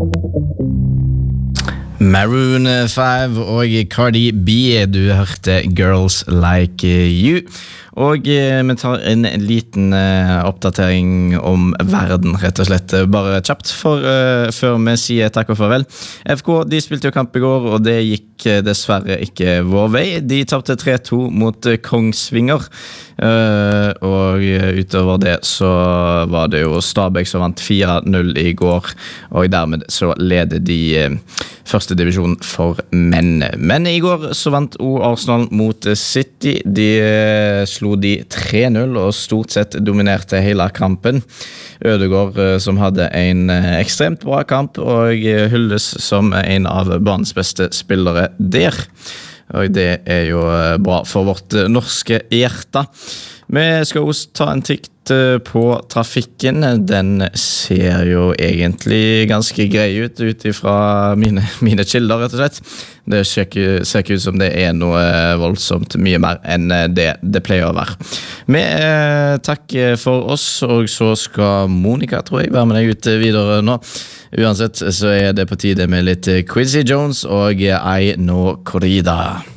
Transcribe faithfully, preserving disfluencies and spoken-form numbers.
Maroon five og Cardi B, du hørte Girls Like You. Og eh, vi tar en liten eh, oppdatering om verden, rett og slett. Bare kjapt for, eh, før vi sier takk og farvel. F K, de spilte jo kamp i går, og det gikk eh, dessverre ikke vår vei. De tappte tre to mot eh, Kongsvinger. Uh, og utover det så var det jo Stabæk som vant fire null i går, og dermed så leder de uh, første divisjon for menn. Men i går så vant o Arsenal mot City. De uh, slo de tre null og stort sett dominerte hele kampen. Ødegaard uh, som hadde en uh, ekstremt bra kamp og uh, hylles som en av banens beste spillere der. Og det er jo bra for vårt norske hjerte. Vi skal også ta en tikt på trafikken. Den ser jo egentlig ganske grei ut, ut fra mine, mine kilder, rett og slett. Det ser ikke, ser ikke ut som det er noe voldsomt mye mer enn det det pleier å være. Vi eh, takker for oss, og så skal Monica, tror jeg, være med deg ut videre nå. Uansett så er det på tide med litt Quincy Jones og I Know Corrida.